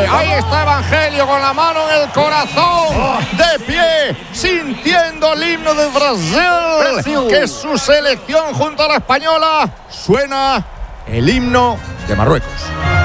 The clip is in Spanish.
Ahí está Evangelio con la mano en el corazón, de pie, sintiendo el himno de Brasil, que es su selección junto a la española. Suena el himno de Marruecos.